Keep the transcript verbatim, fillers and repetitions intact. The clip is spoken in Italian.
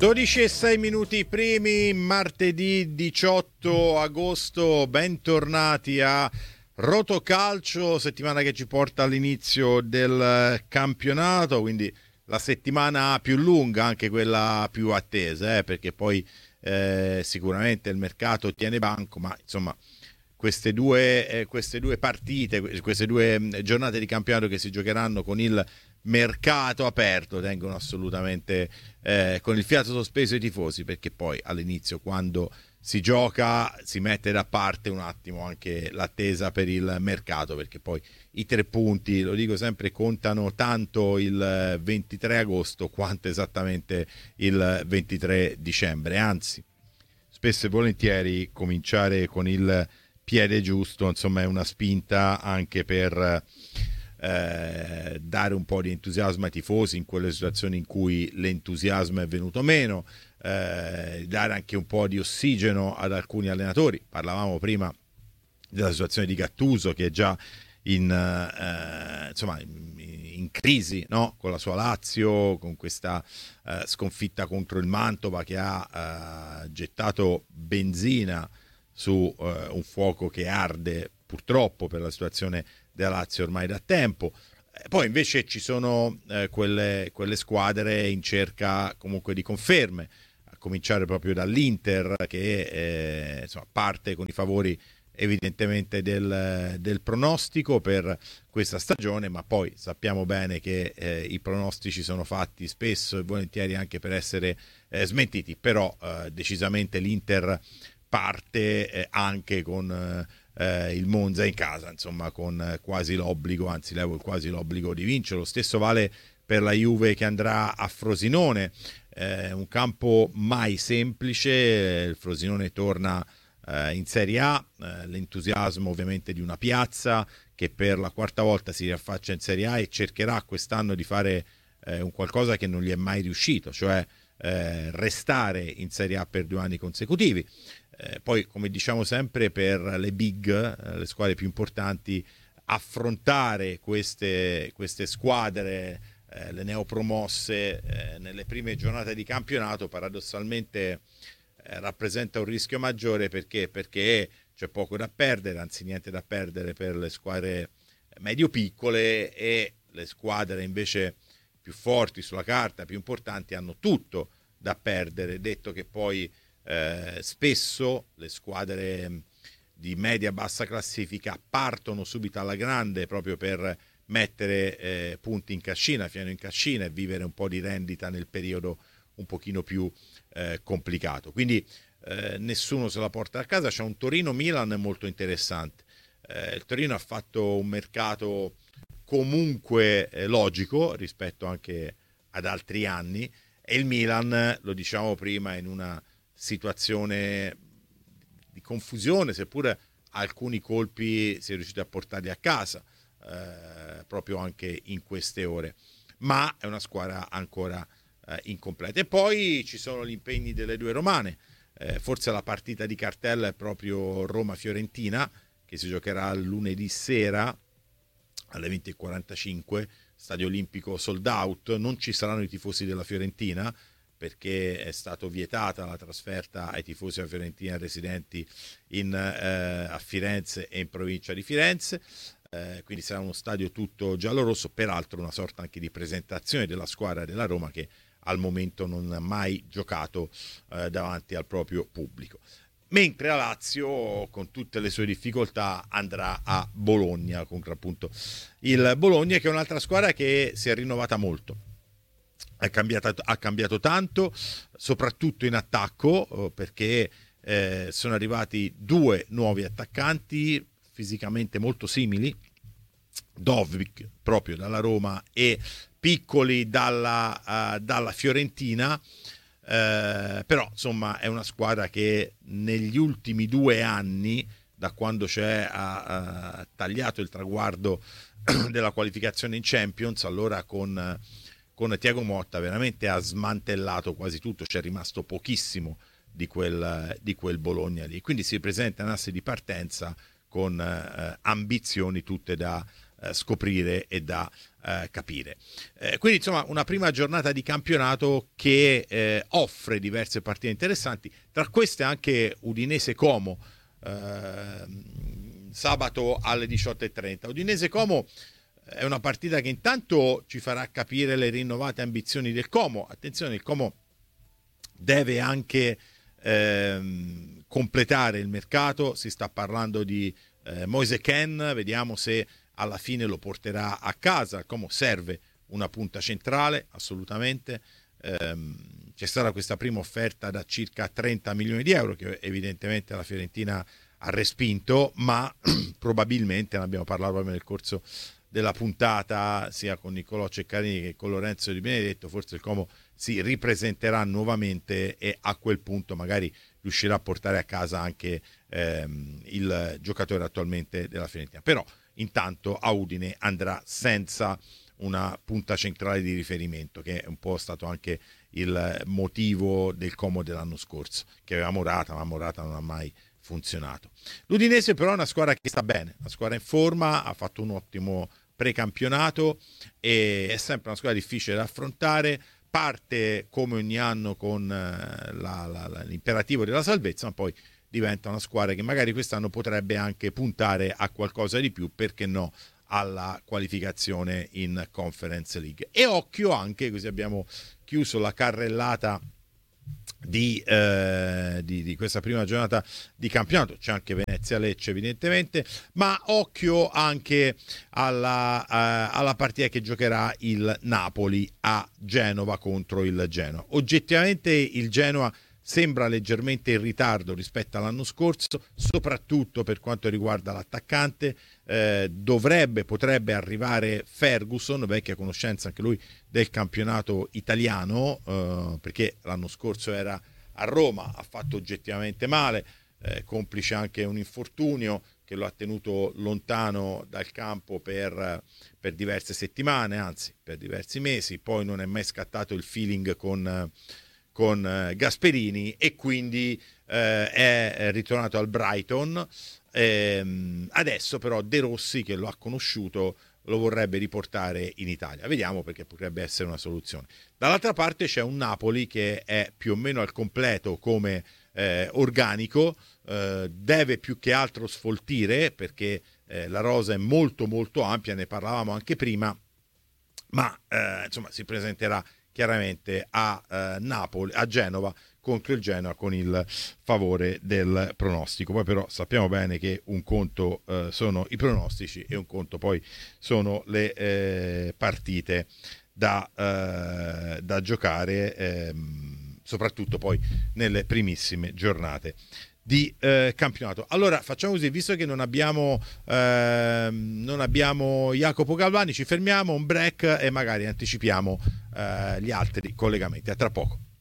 dodici e sei minuti primi, martedì diciotto agosto, bentornati a Rotocalcio, settimana che ci porta all'inizio del campionato, quindi la settimana più lunga, anche quella più attesa, eh, perché poi eh, sicuramente il mercato tiene banco, ma insomma queste due, eh, queste due partite, queste due giornate di campionato che si giocheranno con il mercato aperto tengono assolutamente eh, con il fiato sospeso i tifosi, perché poi all'inizio, quando si gioca, si mette da parte un attimo anche l'attesa per il mercato, perché poi i tre punti, lo dico sempre, contano tanto il ventitré agosto quanto esattamente il ventitré dicembre. Anzi, spesso e volentieri cominciare con il piede giusto, insomma, è una spinta anche per eh, dare un po' di entusiasmo ai tifosi in quelle situazioni in cui l'entusiasmo è venuto meno, eh, dare anche un po' di ossigeno ad alcuni allenatori. Parlavamo prima della situazione di Gattuso, che è già in, eh, insomma, in, in crisi, no? Con la sua Lazio, con questa eh, sconfitta contro il Mantova che ha eh, gettato benzina su eh, un fuoco che arde purtroppo per la situazione della Lazio ormai da tempo. Eh, poi invece ci sono eh, quelle, quelle squadre in cerca comunque di conferme, a cominciare proprio dall'Inter, che eh, insomma, parte con i favori evidentemente del, del pronostico per questa stagione, ma poi sappiamo bene che eh, i pronostici sono fatti spesso e volentieri anche per essere eh, smentiti, però eh, decisamente l'Inter parte eh, anche con eh, il Monza in casa, insomma, con eh, quasi l'obbligo, anzi levo quasi l'obbligo di vincere. Lo stesso vale per la Juve che andrà a Frosinone, eh, un campo mai semplice. Il Frosinone torna eh, in Serie A, eh, l'entusiasmo ovviamente di una piazza che per la quarta volta si riaffaccia in Serie A e cercherà quest'anno di fare eh, un qualcosa che non gli è mai riuscito, cioè eh, restare in Serie A per due anni consecutivi. Eh, poi, come diciamo sempre, per le big, eh, le squadre più importanti, affrontare queste, queste squadre, eh, le neopromosse, eh, nelle prime giornate di campionato, paradossalmente eh, rappresenta un rischio maggiore. Perché? Perché c'è poco da perdere, anzi niente da perdere per le squadre medio-piccole, e le squadre invece più forti sulla carta, più importanti, hanno tutto da perdere, detto che poi Eh, spesso le squadre di media-bassa classifica partono subito alla grande proprio per mettere eh, punti in cascina, fieno in cascina, e vivere un po' di rendita nel periodo un pochino più eh, complicato. Quindi eh, nessuno se la porta a casa. C'è un Torino-Milan molto interessante. Eh, il Torino ha fatto un mercato comunque eh, logico rispetto anche ad altri anni, e il Milan, lo diciamo prima, in una situazione di confusione, seppure alcuni colpi si è riusciti a portarli a casa eh, proprio anche in queste ore, ma è una squadra ancora eh, incompleta. E poi ci sono gli impegni delle due romane, eh, forse la partita di cartella è proprio Roma-Fiorentina, che si giocherà lunedì sera alle venti e quarantacinque, stadio olimpico sold out. Non ci saranno i tifosi della Fiorentina, perché è stato vietata la trasferta ai tifosi della Fiorentina residenti in, eh, a Firenze e in provincia di Firenze, eh, quindi sarà uno stadio tutto giallo-rosso, peraltro una sorta anche di presentazione della squadra della Roma, che al momento non ha mai giocato eh, davanti al proprio pubblico. Mentre la Lazio, con tutte le sue difficoltà, andrà a Bologna contro appunto il Bologna, che è un'altra squadra che si è rinnovata molto. Ha cambiato, ha cambiato tanto, soprattutto in attacco, perché eh, sono arrivati due nuovi attaccanti fisicamente molto simili, Dovvik proprio dalla Roma e Piccoli dalla, uh, dalla Fiorentina, uh, però insomma è una squadra che negli ultimi due anni, da quando c'è, ha, ha tagliato il traguardo della qualificazione in Champions, allora con... con Thiago Motta veramente ha smantellato quasi tutto, c'è rimasto pochissimo di quel, di quel Bologna lì, quindi si presenta un asse di partenza con eh, ambizioni tutte da eh, scoprire e da eh, capire. Eh, quindi insomma una prima giornata di campionato che eh, offre diverse partite interessanti, tra queste anche Udinese-Como, eh, sabato alle diciotto e trenta. Udinese-Como è una partita che intanto ci farà capire le rinnovate ambizioni del Como. Attenzione, il Como deve anche ehm, completare il mercato, si sta parlando di eh, Moise Kean, vediamo se alla fine lo porterà a casa. Il Como serve una punta centrale, assolutamente. Ehm, c'è stata questa prima offerta da circa trenta milioni di euro che evidentemente la Fiorentina ha respinto, ma probabilmente, ne abbiamo parlato proprio nel corso della puntata sia con Niccolò Ceccarini che con Lorenzo Di Benedetto, forse il Como si ripresenterà nuovamente e a quel punto magari riuscirà a portare a casa anche ehm, il giocatore attualmente della Fiorentina. Però intanto a Udine andrà senza una punta centrale di riferimento, che è un po' stato anche il motivo del Como dell'anno scorso, che aveva Morata, ma Morata non ha mai funzionato. L'Udinese però è una squadra che sta bene, una squadra in forma, ha fatto un ottimo precampionato e è sempre una squadra difficile da affrontare. Parte come ogni anno con la, la, la, l'imperativo della salvezza, ma poi diventa una squadra che magari quest'anno potrebbe anche puntare a qualcosa di più, perché no, alla qualificazione in Conference League. E occhio anche, così abbiamo chiuso la carrellata Di, eh, di, di questa prima giornata di campionato. C'è anche Venezia-Lecce evidentemente, ma occhio anche alla, uh, alla partita che giocherà il Napoli a Genova contro il Genoa. Oggettivamente il Genoa sembra leggermente in ritardo rispetto all'anno scorso, soprattutto per quanto riguarda l'attaccante. Eh, dovrebbe, potrebbe arrivare Ferguson, vecchia conoscenza anche lui del campionato italiano, eh, perché l'anno scorso era a Roma, ha fatto oggettivamente male, eh, complice anche un infortunio che lo ha tenuto lontano dal campo per, per diverse settimane, anzi per diversi mesi. Poi non è mai scattato il feeling con con Gasperini e quindi eh, è ritornato al Brighton. Ehm, adesso però De Rossi, che lo ha conosciuto, lo vorrebbe riportare in Italia. Vediamo, perché potrebbe essere una soluzione. Dall'altra parte c'è un Napoli che è più o meno al completo come eh, organico, eh, deve più che altro sfoltire, perché eh, la rosa è molto molto ampia, ne parlavamo anche prima, ma eh, insomma si presenterà chiaramente a eh, Napoli, a Genova, contro il Genoa con il favore del pronostico. Poi però sappiamo bene che un conto eh, sono i pronostici e un conto poi sono le eh, partite da, eh, da giocare, ehm, soprattutto poi nelle primissime giornate di eh, campionato. Allora facciamo così, visto che non abbiamo eh, non abbiamo Jacopo Galvani, ci fermiamo, un break e magari anticipiamo eh, gli altri collegamenti. A tra poco.